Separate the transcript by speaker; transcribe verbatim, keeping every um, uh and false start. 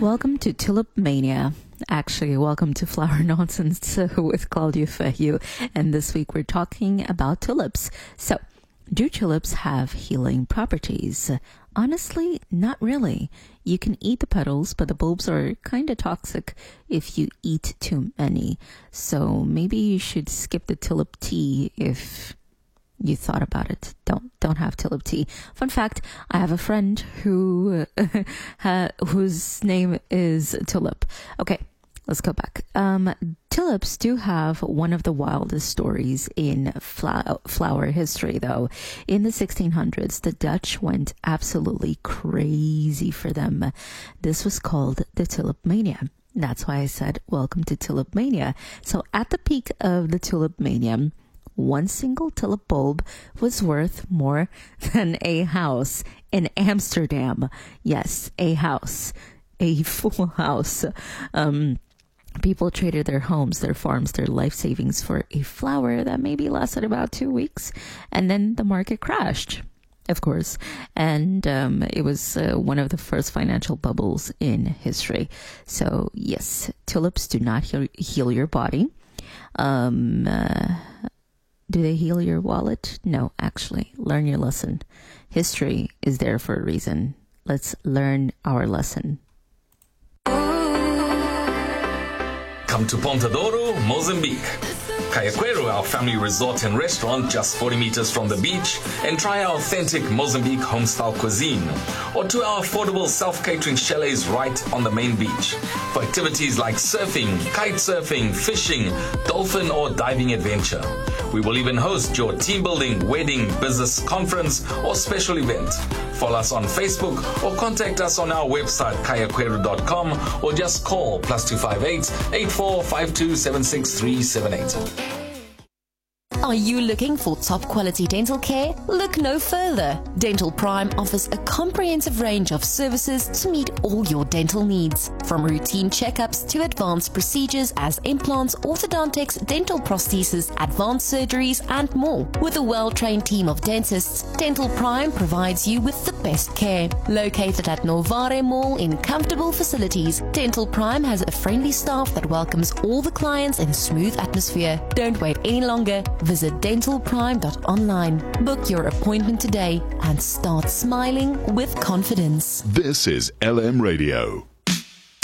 Speaker 1: Welcome to Tulip Mania. Actually, welcome to Flower Nonsense with Claudia Feyu. And this week we're talking about tulips. So, do tulips have healing properties? Honestly, not really. You can eat the petals, but the bulbs are kind of toxic if you eat too many. So maybe you should skip the tulip tea if you thought about it. Don't don't have tulip tea. Fun fact, I have a friend who uh, whose name is Tulip. Okay, let's go back. Um, tulips do have one of the wildest stories in fla- flower history, though. In the sixteen hundreds, the Dutch went absolutely crazy for them. This was called the Tulip Mania. That's why I said, welcome to Tulip Mania. So at the peak of the Tulip Mania, one single tulip bulb was worth more than a house in Amsterdam. Yes, a house, a full house. Um, people traded their homes, their farms, their life savings for a flower that maybe lasted about two weeks. And then the market crashed, of course. And um, it was uh, one of the first financial bubbles in history. So yes, tulips do not heal, heal your body. Um... Uh, Do they heal your wallet? No, actually. Learn your lesson. History is there for a reason. Let's learn our lesson.
Speaker 2: Come to Ponta Douro, Mozambique. Cayaquero, our family resort and restaurant just forty meters from the beach, and try our authentic Mozambique home-style cuisine. Or to our affordable self-catering chalets right on the main beach. For activities like surfing, kite surfing, fishing, dolphin or diving adventure. We will even host your team building, wedding, business conference or special event. Follow us on Facebook or contact us on our website cayaquero dot com or just call plus two five eight, eight four five two, seven six three seven eight.
Speaker 3: Are you looking for top quality dental care? Look no further. Dental Prime offers a comprehensive range of services to meet all your dental needs. From routine checkups to advanced procedures as implants, orthodontics, dental prosthesis, advanced surgeries, and more. With a well-trained team of dentists, Dental Prime provides you with the best care. Located at Novare Mall in comfortable facilities, Dental Prime has a friendly staff that welcomes all the clients in a smooth atmosphere. Don't wait any longer. Visit dental prime dot online. Book your appointment today and start smiling with confidence.
Speaker 4: This is L M Radio.